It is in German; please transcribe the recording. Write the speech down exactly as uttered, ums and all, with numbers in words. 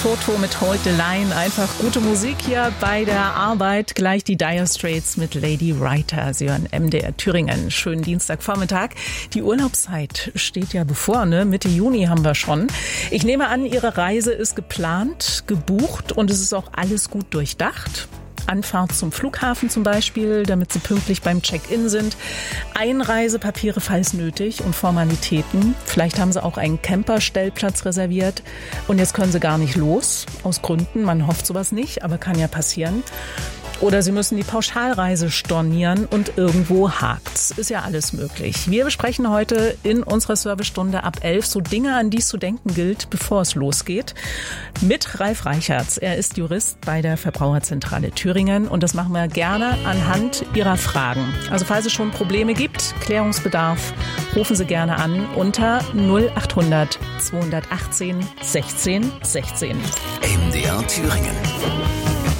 Toto mit Hold the Line. Einfach gute Musik hier bei der Arbeit. Gleich die Dire Straits mit Lady Writer. Sie hören M D R Thüringen. Schönen Dienstagvormittag. Die Urlaubszeit steht ja bevor, ne? Mitte Juni haben wir schon. Ich nehme an, Ihre Reise ist geplant, gebucht und es ist auch alles gut durchdacht. Anfahrt zum Flughafen zum Beispiel, damit Sie pünktlich beim Check-in sind. Einreisepapiere, falls nötig, und Formalitäten. Vielleicht haben Sie auch einen Camperstellplatz reserviert und jetzt können Sie gar nicht los. Aus Gründen, man hofft sowas nicht, aber kann ja passieren. Oder Sie müssen die Pauschalreise stornieren und irgendwo hakt's. Ist ja alles möglich. Wir besprechen heute in unserer Servicestunde ab elf so Dinge, an die es zu denken gilt, bevor es losgeht. Mit Ralf Reichertz. Er ist Jurist bei der Verbraucherzentrale Thüringen und das machen wir gerne anhand Ihrer Fragen. Also falls es schon Probleme gibt, Klärungsbedarf, rufen Sie gerne an unter null acht hundert zweihundertachtzehn sechzehn sechzehn. M D R Thüringen.